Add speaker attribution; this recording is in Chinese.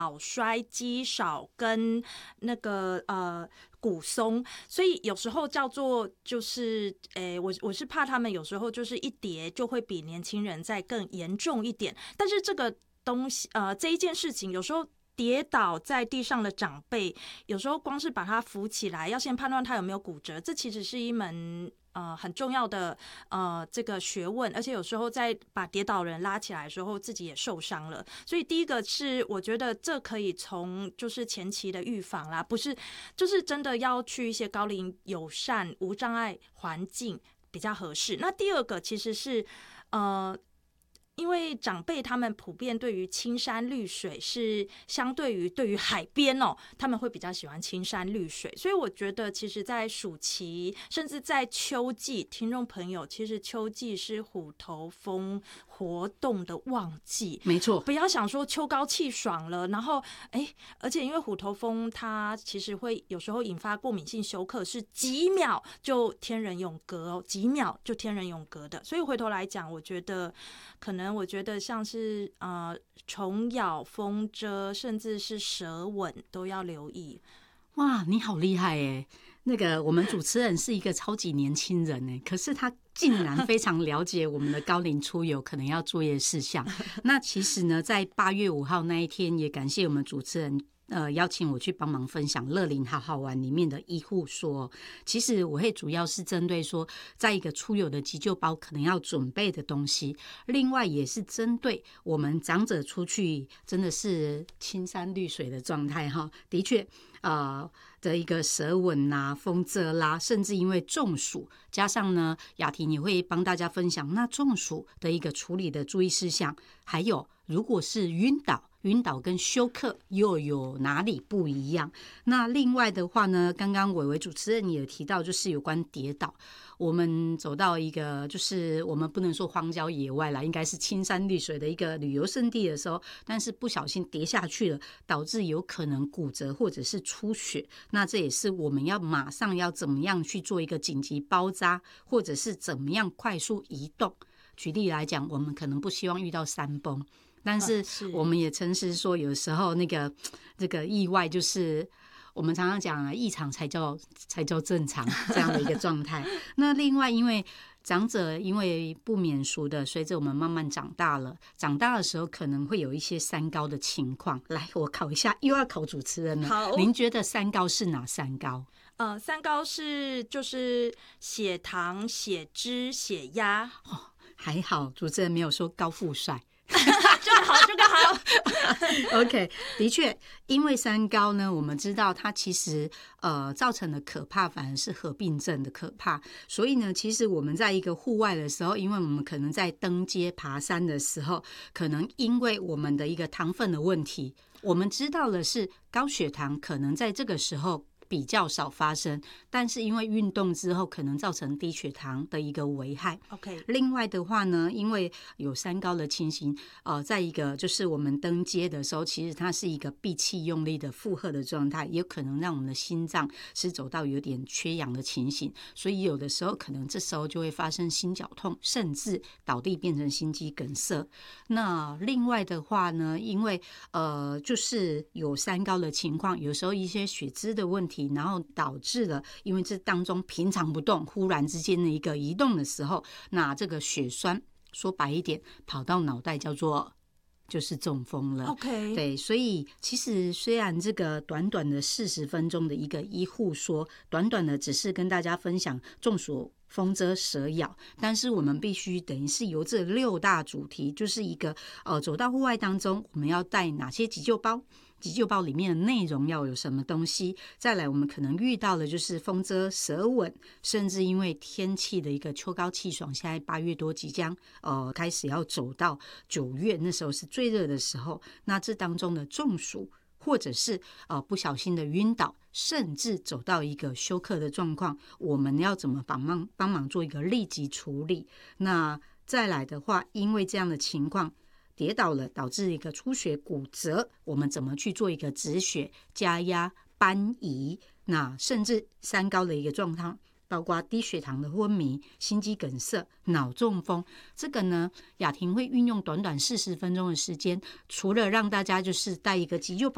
Speaker 1: 脑衰、肌少跟那个骨松，所以有时候叫做就是我是怕他们有时候就是一跌就会比年轻人再更严重一点，但是这个东西这一件事情有时候。跌倒在地上的长辈，有时候光是把他扶起来，要先判断他有没有骨折，这其实是一门很重要的这个学问，而且有时候在把跌倒人拉起来的时候，自己也受伤了。所以第一个是我觉得这可以从就是前期的预防啦，不是就是真的要去一些高龄友善无障碍环境比较合适。那第二个其实是因为长辈他们普遍对于青山绿水是相对于海边他们会比较喜欢青山绿水，所以我觉得其实在暑期甚至在秋季，听众朋友，其实秋季是虎头蜂活动的旺季，
Speaker 2: 没错，
Speaker 1: 不要想说秋高气爽了，然后而且因为虎头蜂它其实会有时候引发过敏性休克，是几秒就天人永隔几秒就天人永隔的，所以回头来讲，我觉得像是虫咬、风蛰，甚至是蛇吻都要留意。
Speaker 2: 哇，你好厉害耶！那个我们主持人是一个超级年轻人耶，可是他竟然非常了解我们的高龄出游可能要作业事项。那其实呢，在8月5号那一天，也感谢我们主持人邀请我去帮忙分享乐龄好好玩里面的医护说，其实我会主要是针对说，在一个出游的急救包可能要准备的东西，另外也是针对我们长者出去真的是青山绿水的状态哈，的确的一个蛇吻啦、风蛰啦，甚至因为中暑，加上呢雅婷也会帮大家分享那中暑的一个处理的注意事项，还有如果是晕倒跟休克又有哪里不一样？那另外的话呢，刚刚伟伟主持人也提到，就是有关跌倒。我们走到一个，就是我们不能说荒郊野外啦，应该是青山绿水的一个旅游胜地的时候，但是不小心跌下去了，导致有可能骨折或者是出血。那这也是我们要马上要怎么样去做一个紧急包扎，或者是怎么样快速移动。举例来讲，我们可能不希望遇到山崩。但是我们也诚实说，有时候这个意外就是我们常常讲异常才叫正常这样的一个状态。那另外，因为长者因为不免俗的，随着我们慢慢长大了，长大的时候可能会有一些三高的情况。来，我考一下，又要考主持人了。
Speaker 1: 好，
Speaker 2: 您觉得三高是哪三高？
Speaker 1: 三高是就是血糖、血脂、血压。
Speaker 2: 还好主持人没有说高富帅。
Speaker 1: 这个好
Speaker 2: OK， 的确，因为三高呢，我们知道它其实造成的可怕反而是合并症的可怕，所以呢，其实我们在一个户外的时候，因为我们可能在登阶爬山的时候，可能因为我们的一个糖分的问题，我们知道的是高血糖可能在这个时候比较少发生，但是因为运动之后可能造成低血糖的一个危害。
Speaker 1: OK，
Speaker 2: 另外的话呢，因为有三高的情形，在一个就是我们登阶的时候，其实它是一个闭气用力的负荷的状态，也有可能让我们的心脏是走到有点缺氧的情形，所以有的时候可能这时候就会发生心绞痛，甚至倒地变成心肌梗塞。那另外的话呢，因为就是有三高的情况，有时候一些血脂的问题，然后导致了因为这当中平常不动，忽然之间的一个移动的时候，那这个血栓说白一点跑到脑袋就是中风了。
Speaker 1: OK，
Speaker 2: 对，所以其实虽然这个短短的40分钟的一个医护说，短短的只是跟大家分享中暑、风蛰、蛇咬，但是我们必须等于是由这6大主题，就是一个走到户外当中，我们要带哪些急救包，急救包里面的内容要有什么东西，再来我们可能遇到的就是风蛰、蛇吻，甚至因为天气的一个秋高气爽，现在8月多即将开始要走到9月，那时候是最热的时候，那这当中的中暑或者是不小心的晕倒，甚至走到一个休克的状况，我们要怎么帮忙做一个立即处理。那再来的话，因为这样的情况跌倒了，导致一个出血骨折，我们怎么去做一个止血、加压、搬移，那甚至三高的一个状况，包括低血糖的昏迷、心肌梗塞、脑中风。这个呢，雅婷会运用短短40分钟的时间，除了让大家就是带一个急救包